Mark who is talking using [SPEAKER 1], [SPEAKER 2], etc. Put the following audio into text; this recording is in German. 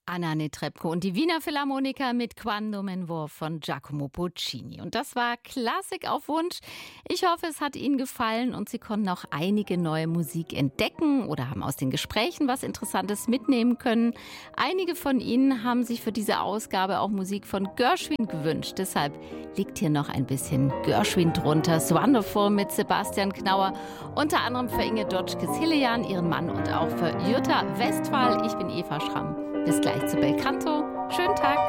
[SPEAKER 1] Anna Netrebko und die Wiener Philharmoniker mit Quando Menvor von Giacomo Puccini. Und das war Klassik auf Wunsch. Ich hoffe, es hat Ihnen gefallen und Sie konnten auch einige neue Musik entdecken oder haben aus den Gesprächen was Interessantes mitnehmen können. Einige von Ihnen haben sich für diese Ausgabe auch Musik von Gershwin gewünscht. Deshalb liegt hier noch ein bisschen Gershwin drunter. So Wonderful mit Sebastian Knauer, unter anderem für Inge Dotschkes-Hillejan, ihren Mann, und auch für Jutta Westphal. Ich bin Eva Schramm. Bis gleich zu Belcanto. Schönen Tag.